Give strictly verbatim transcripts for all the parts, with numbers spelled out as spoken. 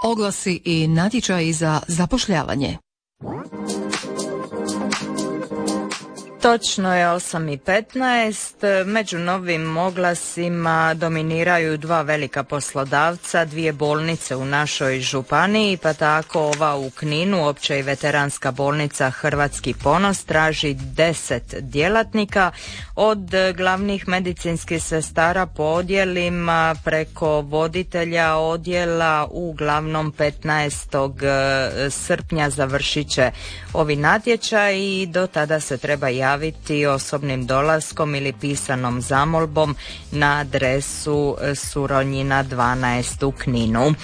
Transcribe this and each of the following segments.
Oglasi i natječaji za zapošljavanje. Točno je osam i petnaest. Među novim oglasima dominiraju dva velika poslodavca, dvije bolnice u našoj županiji, pa tako ova u Kninu, Opća i veteranska bolnica Hrvatski ponos, traži deset djelatnika, od glavnih medicinskih sestara po odjelima preko voditelja odjela. Uglavnom petnaestog srpnja završit će ovi natječaji i do tada se treba javiti osobnim dolaskom ili pisanom zamolbom na adresu Suronjina dvanaest u Kninu.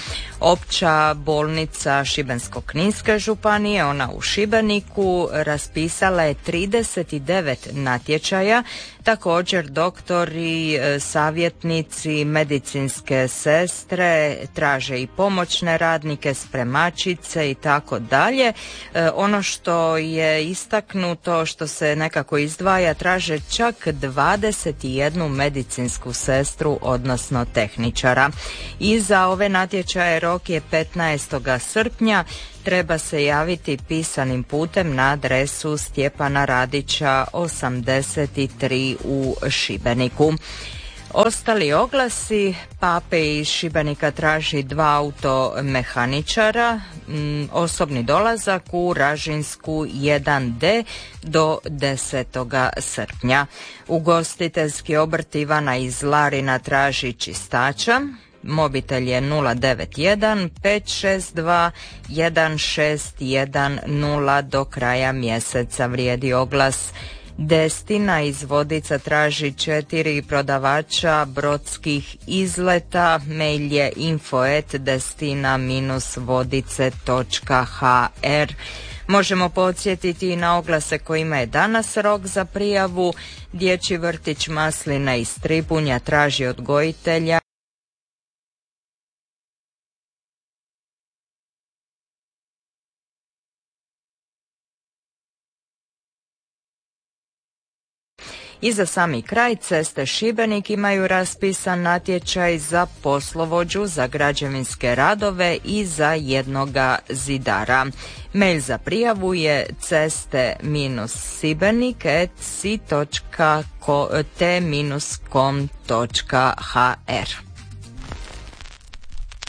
Opća bolnica Šibensko-kninske županije, ona u Šibeniku, raspisala je trideset devet natječaja. Također doktori, savjetnici, medicinske sestre, traže i pomoćne radnike, spremačice i tako dalje. Ono što je istaknuto, što se nekako izdvaja, traže čak dvadeset jednu medicinsku sestru, odnosno tehničara. I za ove natječaje rok je petnaestog srpnja. Treba se javiti pisanim putem na adresu Stjepana Radića osamdeset tri u Šibeniku. Ostali oglasi: Pape iz Šibenika traži dva automehaničara, osobni dolazak u Ražinsku jedan D do desetog srpnja. Ugostiteljski obrt Ivana iz Larina traži čistača. Mobitel je nula devet jedan pet šest dva jedan šest jedan nula, do kraja mjeseca vrijedi oglas. Destina iz Vodica traži četiri prodavača brodskih izleta. Mail je info et destina vodice točka ha er. Možemo podsjetiti na oglase kojima je danas rok za prijavu. Dječji vrtić Maslina iz Tribunja traži odgojitelja. I za sami kraj, Ceste Šibenik imaju raspisan natječaj za poslovođu, za građevinske radove i za jednoga zidara. Mail za prijavu je ceste sibenik et si točka te com točka ha er.